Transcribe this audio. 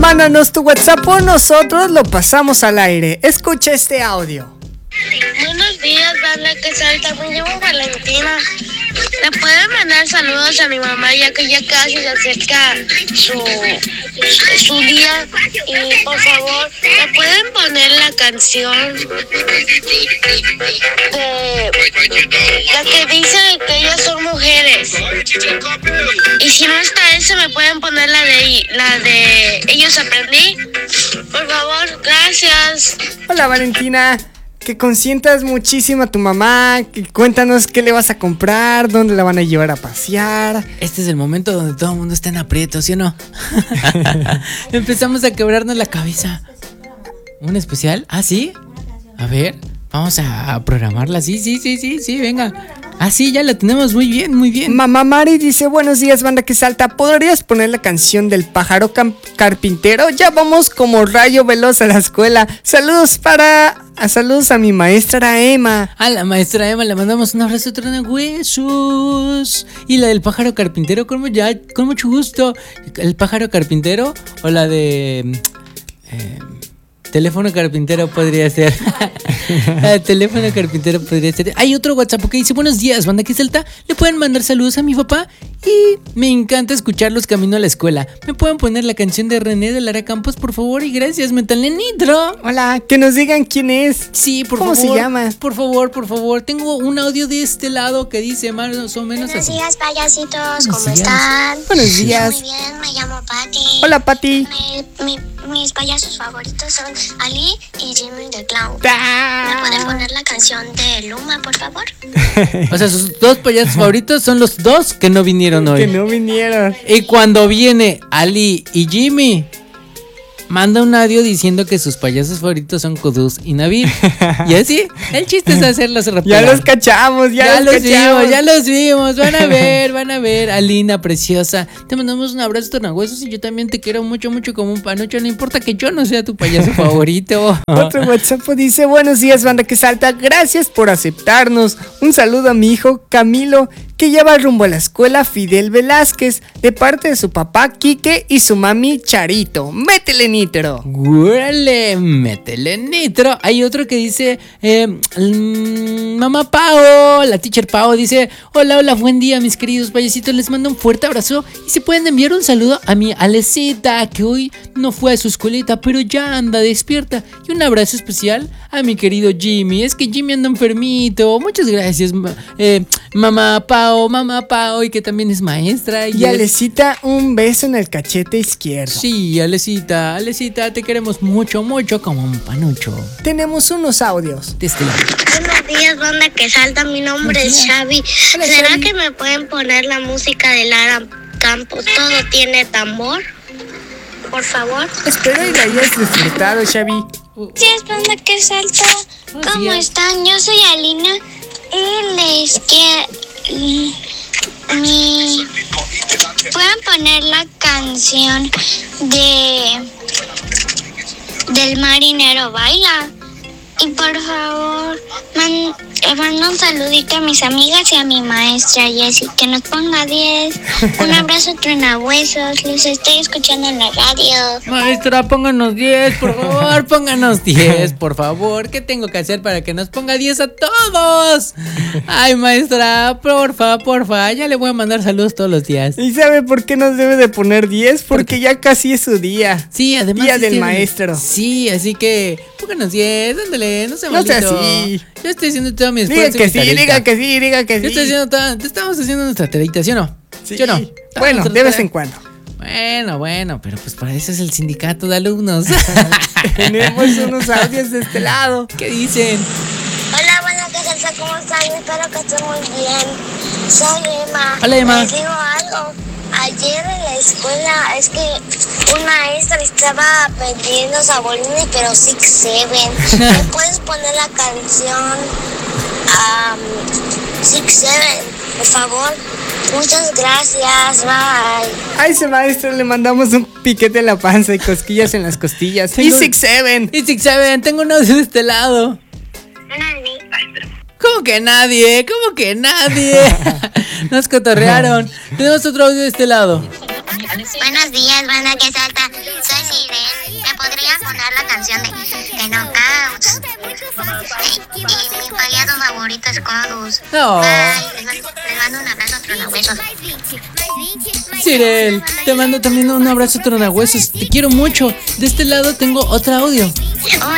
Mándanos tu WhatsApp o nosotros lo pasamos al aire. Escucha este audio. Buenos días, banda que salta. Me llamo Valentina. ¿Le pueden mandar saludos a mi mamá ya que ya casi se acerca su día? Y por favor, ¿le pueden poner la canción de la que dice que ellas son mujeres? Y si no está eso, me pueden poner la de Ellos Aprendí. Por favor, gracias. Hola Valentina, que consientas muchísimo a tu mamá, que cuéntanos qué le vas a comprar, dónde la van a llevar a pasear. Este es el momento donde todo el mundo está en aprietos, ¿sí o no? Empezamos a quebrarnos la cabeza. ¿Un especial? ¿Ah, sí? A ver, vamos a programarla. Sí, venga. Ah, sí, ya la tenemos muy bien, muy bien. Mamá Mari dice, buenos días, banda que salta. ¿Podrías poner la canción del pájaro carpintero? Ya vamos como rayo veloz a la escuela. Saludos a mi maestra Emma. A la maestra Emma le mandamos un abrazo huesos. Y la del pájaro carpintero, con mucho gusto. ¿El pájaro carpintero o la de... teléfono carpintero podría ser? Teléfono carpintero podría ser. Hay otro WhatsApp que dice, buenos días, banda que salta. Le pueden mandar saludos a mi papá. Y me encanta escucharlos camino a la escuela. ¿Me pueden poner la canción de René de Lara Campos, por favor? Y gracias, Métanle Nitro. Hola, que nos digan quién es. Sí, por favor. ¿Cómo se llama? Por favor. Tengo un audio de este lado que dice más o menos Buenos así. días, payasitos. ¿Cómo están? Buenos días. Muy bien, me llamo Patti. Hola, Patti. Mis payasos favoritos son Ali y Jimmy the Clown. ¡Ah! ¿Me pueden poner la canción de Luma, por favor? O sea, sus dos payasos favoritos son los dos que no vinieron hoy. Que no vinieron. Y cuando viene Ali y Jimmy, manda un audio diciendo que sus payasos favoritos son Kuduz y Nabil. Y así, el chiste es hacerlos repelar. Ya los cachamos, ya los vimos. Van a ver. Alina, preciosa. Te mandamos un abrazo tornahuesos y yo también te quiero mucho como un panucho. No importa que yo no sea tu payaso favorito. Otro WhatsApp dice, buenos días, banda que salta. Gracias por aceptarnos. Un saludo a mi hijo Camilo, que lleva rumbo a la escuela Fidel Velázquez, de parte de su papá Quique y su mami Charito. Métele nitro. ¡Guárale! Métele nitro. Hay otro que dice, mamá Pao, la teacher Pao, dice, hola, buen día, mis queridos payasitos. Les mando un fuerte abrazo y se pueden enviar un saludo a mi Alecita, que hoy no fue a su escuelita, pero ya anda despierta. Y un abrazo especial a mi querido Jimmy. Es que Jimmy anda enfermito. Muchas gracias, mamá Pao, y que también es maestra. Y Alecita, un beso en el cachete izquierdo. Sí, Alecita, te queremos mucho como un panucho. Tenemos unos audios de este lado. Buenos días, banda que salta. Mi nombre es Xavi. Hola, ¿Será Xavi. que me pueden poner la música de Lara Campos? Todo tiene tambor. Por favor. Espero y la hayas disfrutado, Xavi. Días, banda que salta. ¿Cómo están? Yo soy Alina y les quiero... ¿Pueden poner la canción del marinero baila? Y por favor, manda un saludito a mis amigas y a mi maestra Jessie, que nos ponga 10. Un abrazo truenahuesos, los estoy escuchando en la radio. Maestra, pónganos 10, por favor, pónganos 10, por favor. ¿Qué tengo que hacer para que nos ponga 10 a todos? Ay, maestra, porfa, ya le voy a mandar saludos todos los días. ¿Y sabe por qué nos debe de poner 10? Porque ya casi es su día. Sí, además Día del maestro. Sí, así que pónganos 10, ándale, no sea malito. No sea así. Yo estoy haciendo todo mi esfuerzo. Diga que sí. Yo estoy haciendo te estamos haciendo nuestra tareita, ¿sí o no? Sí. ¿Sí o no? Bueno, de vez en cuando. Bueno, pero pues para eso es el sindicato de alumnos. Tenemos unos audios de este lado. ¿Qué dicen? Hola, buenas tardes, ¿cómo están? Espero que estén muy bien. Soy Emma. Hola, Emma. Les digo algo. Ayer en la escuela es que un maestro estaba aprendiendo saborines, pero 6-7. ¿Me puedes poner la canción 6-7, por favor? Muchas gracias, bye. A ese maestro le mandamos un piquete en la panza y cosquillas en las costillas. Y 6-7. Tengo un audio de este lado. ¿Cómo que nadie? Nos cotorrearon. Tenemos otro audio de este lado. Buenos días, banda que salta. Soy Sirena. favoritas, Codus. No. Bye, les mando un abrazo tronahuesos. Cirel, te mando también un abrazo tronahuesos. Te quiero mucho. De este lado tengo otro audio.